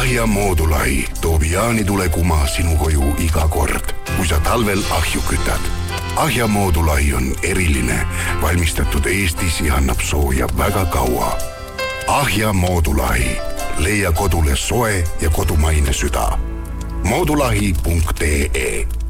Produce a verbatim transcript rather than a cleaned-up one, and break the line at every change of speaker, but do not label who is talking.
Ahja Moodulai toob jaanitulekuma sinu koju iga kord, kui sa talvel ahju kütad. Ahja Moodulai on eriline, valmistatud Eestis ja annab sooja väga kaua. Ahja Moodulai. Leia kodule soe ja kodumaine süda. moodulahi punkt ee